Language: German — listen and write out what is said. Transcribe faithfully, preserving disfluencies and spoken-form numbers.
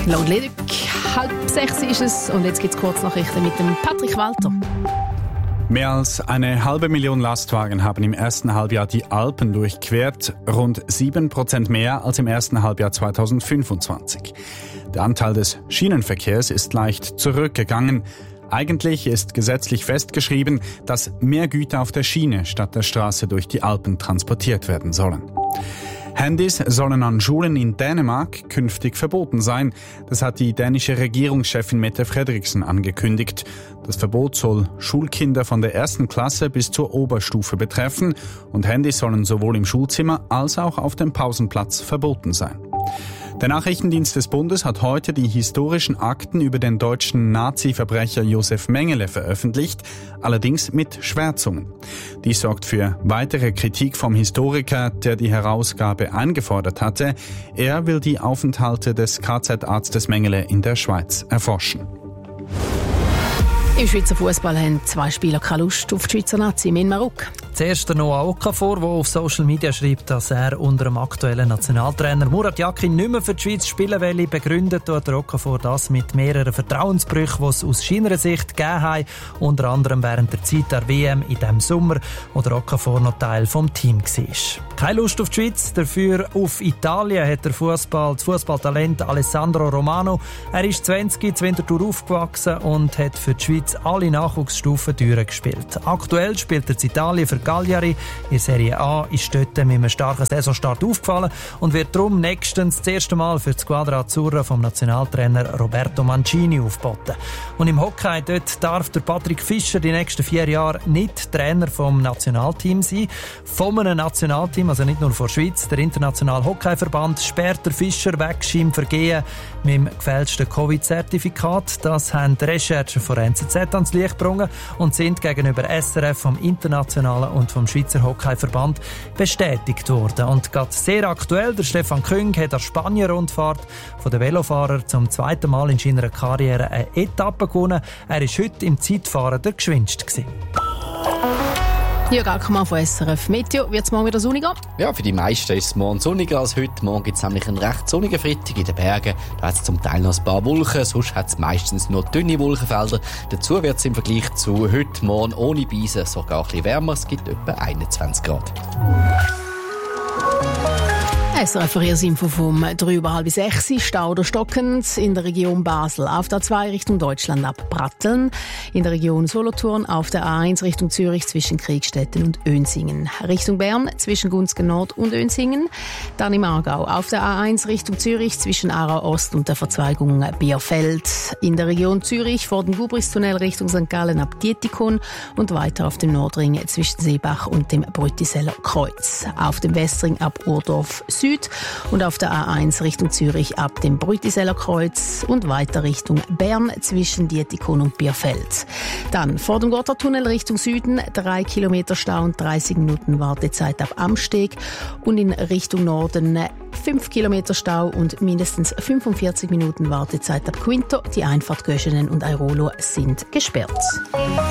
Long Ledig, halb sechs ist es und jetzt gibt es Kurznachrichten mit dem Patrick Walter. Mehr als eine halbe Million Lastwagen haben im ersten Halbjahr die Alpen durchquert, rund sieben Prozent mehr als im ersten Halbjahr zweitausendfünfundzwanzig. Der Anteil des Schienenverkehrs ist leicht zurückgegangen. Eigentlich ist gesetzlich festgeschrieben, dass mehr Güter auf der Schiene statt der Straße durch die Alpen transportiert werden sollen. Handys sollen an Schulen in Dänemark künftig verboten sein. Das hat die dänische Regierungschefin Mette Frederiksen angekündigt. Das Verbot soll Schulkinder von der ersten Klasse bis zur Oberstufe betreffen und Handys sollen sowohl im Schulzimmer als auch auf dem Pausenplatz verboten sein. Der Nachrichtendienst des Bundes hat heute die historischen Akten über den deutschen Nazi-Verbrecher Josef Mengele veröffentlicht, allerdings mit Schwärzungen. Dies sorgt für weitere Kritik vom Historiker, der die Herausgabe eingefordert hatte. Er will die Aufenthalte des K Z-Arztes Mengele in der Schweiz erforschen. Im Schweizer Fußball haben zwei Spieler keine Lust auf die Schweizer Nazi in Marokko. Zuerst der Noah Okafor, der auf Social Media schreibt, dass er unter dem aktuellen Nationaltrainer Murat Yakin nicht mehr für die Schweiz spielen will. Begründet tut der Okafor das mit mehreren Vertrauensbrüchen, die es aus seiner Sicht gegeben hat, unter anderem während der Zeit der W M in diesem Sommer, wo der Okafor noch Teil des Teams war. Keine Lust auf die Schweiz, dafür auf Italien hat der Fußball, das Fußballtalent Alessandro Romano. Er ist zwanzig, in Winterthur aufgewachsen und hat für die Schweiz alle Nachwuchsstufen durchgespielt. Aktuell spielt er in Italien für Cagliari. In der Serie A ist dort mit einem starken Saisonstart aufgefallen und wird darum nächstens das erste Mal für die Squadra Azzurra vom Nationaltrainer Roberto Mancini aufgeboten. Und im Hockey dort darf der Patrick Fischer die nächsten vier Jahre nicht Trainer vom Nationalteam sein. Von einem Nationalteam, also nicht nur von der Schweiz. Der internationale Hockeyverband sperrt der Fischer weg im Vergehen mit dem gefälschten Covid-Zertifikat. Das haben die Recherchen von N Z Z ans Licht gebracht und sind gegenüber S R F vom internationalen und vom Schweizer Hockeyverband bestätigt worden. Und gerade sehr aktuell, der Stefan Küng hat an Spanien-Rundfahrt von den Velofahrern zum zweiten Mal in seiner Karriere eine Etappe gewonnen. Er war heute im Zeitfahren der geschwindeste gewesen. Jörg Ackermann von S R F Meteo. Wird es morgen wieder sonniger? Ja, für die meisten ist es morgen sonniger als heute. Morgen gibt es nämlich einen recht sonnigen Freitag in den Bergen. Da hat es zum Teil noch ein paar Wolken, sonst hat es meistens nur dünne Wolkenfelder. Dazu wird es im Vergleich zu heute Morgen ohne Beisen sogar ein bisschen wärmer. Es gibt etwa einundzwanzig Grad. Es referiert Info vom drei über halb sechs, Stau oder stockend in der Region Basel. Auf der A zwei Richtung Deutschland ab Pratteln, in der Region Solothurn auf der A eins Richtung Zürich zwischen Kriegstetten und Önsingen. Richtung Bern zwischen Gunzgen Nord und Önsingen. Dann im Aargau auf der A eins Richtung Zürich zwischen Aarau Ost und der Verzweigung Bierfeld. In der Region Zürich vor dem Gubristunnel Richtung Sankt Gallen ab Dietikon und weiter auf dem Nordring zwischen Seebach und dem Brüttiseller Kreuz. Auf dem Westring ab Urdorf Süd und auf der A eins Richtung Zürich ab dem Brüttiseller Kreuz und weiter Richtung Bern zwischen Dietikon und Bierfeld. Dann vor dem Gotthardtunnel Richtung Süden drei Kilometer Stau und dreißig Minuten Wartezeit ab Amsteg und in Richtung Norden fünf Kilometer Stau und mindestens fünfundvierzig Minuten Wartezeit ab Quinto. Die Einfahrt Göschenen und Airolo sind gesperrt.